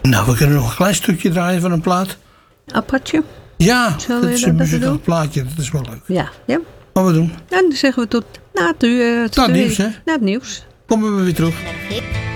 Nou, we kunnen nog een klein stukje draaien van een plaat. Apartje? Ja, Zullen dat we is dat een even muzikaal doen? plaatje. Dat is wel leuk. Ja. Wat we doen. En dan zeggen we tot na het Na het nieuws, hè? Na het nieuws. Komen we weer terug. Naar de